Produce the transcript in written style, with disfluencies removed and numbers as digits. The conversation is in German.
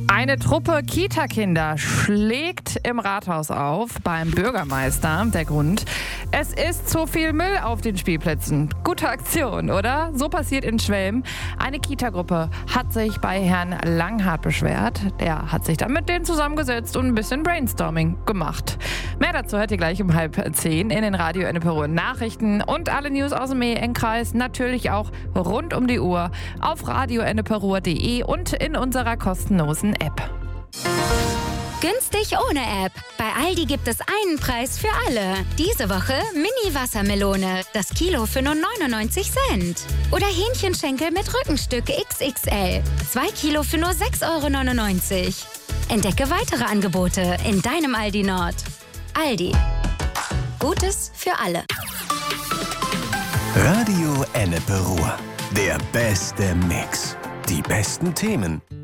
Eine Truppe Kita-Kinder schlägt im Rathaus auf beim Bürgermeister. Der Grund: Es ist zu viel Müll auf den Spielplätzen. Gute Aktion, oder? So passiert in Schwelm. Eine Kita-Gruppe hat sich bei Herrn Langhardt beschwert. Der hat sich dann mit denen zusammengesetzt und ein bisschen Brainstorming gemacht. Mehr dazu hört ihr gleich um 9:30 in den Radio Enneperuhr Nachrichten und alle News aus dem Ennkreis. Natürlich auch rund um die Uhr auf radioenneperuhr.de und in unserer kostenlosen App. Günstig ohne App. Bei Aldi gibt es einen Preis für alle. Diese Woche Mini-Wassermelone. Das Kilo für nur 99 Cent. Oder Hähnchenschenkel mit Rückenstück XXL. 2 Kilo für nur 6,99 €. Entdecke weitere Angebote in deinem Aldi Nord. Aldi. Gutes für alle. Radio Enneperuhr. Der beste Mix. Die besten Themen,